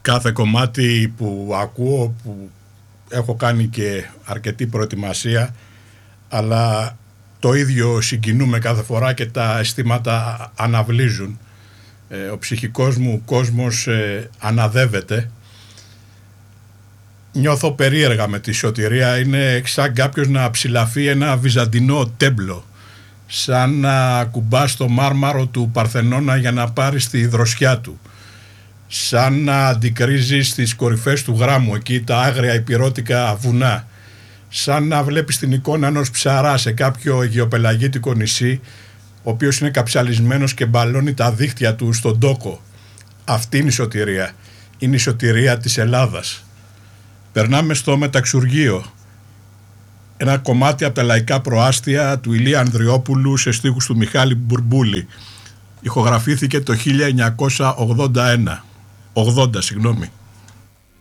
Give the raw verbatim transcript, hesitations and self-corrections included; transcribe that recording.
κάθε κομμάτι που ακούω, που έχω κάνει και αρκετή προετοιμασία, αλλά το ίδιο συγκινούμε κάθε φορά και τα αισθήματα αναβλύζουν. Ε, ο ψυχικός μου κόσμος ε, αναδεύεται. Νιώθω περίεργα με τη σωτηρία. Είναι σαν κάποιος να ψηλαφεί ένα βυζαντινό τέμπλο, σαν να κουμπά στο μάρμαρο του Παρθενώνα για να πάρει τη δροσιά του, σαν να αντικρίζει στις κορυφές του γράμμου εκεί τα άγρια υπηρώτικα βουνά, σαν να βλέπεις την εικόνα ενός ψαρά σε κάποιο αιγαιοπελαγίτικο νησί, ο οποίος είναι καψαλισμένος και μπαλώνει τα δίχτυα του στον τόκο. Αυτή είναι η σωτηρία. Είναι η σωτηρία της Ελλάδας. Περνάμε στο Μεταξουργείο. Ένα κομμάτι από τα λαϊκά προάστια του Ηλία Ανδριόπουλου σε στίχους του Μιχάλη Μπουρμπούλη. Ηχογραφήθηκε το χίλια εννιακόσια ογδόντα ένα. ογδόντα, συγγνώμη.